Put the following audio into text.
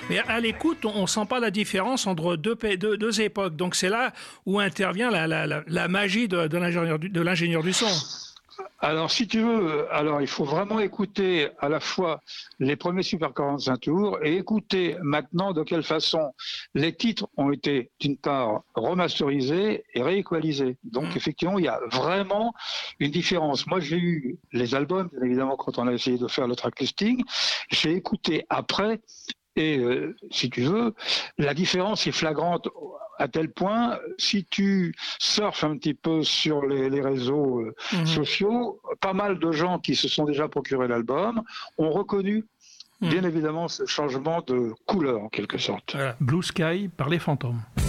Mais à l'écoute, on sent pas la différence entre deux époques. Donc c'est là où intervient la magie de l'ingénieur du son. Alors, si tu veux, il faut vraiment écouter à la fois les premiers Super 45 tours et écouter maintenant de quelle façon les titres ont été, d'une part, remasterisés et rééqualisés. Donc, effectivement, il y a vraiment une différence. Moi, j'ai eu les albums, bien évidemment, quand on a essayé de faire le tracklisting. J'ai écouté après. Et si tu veux, la différence est flagrante à tel point, si tu surfes un petit peu sur les réseaux sociaux, pas mal de gens qui se sont déjà procuré l'album ont reconnu bien évidemment ce changement de couleur en quelque sorte. Voilà. Blue Sky par les Fantômes.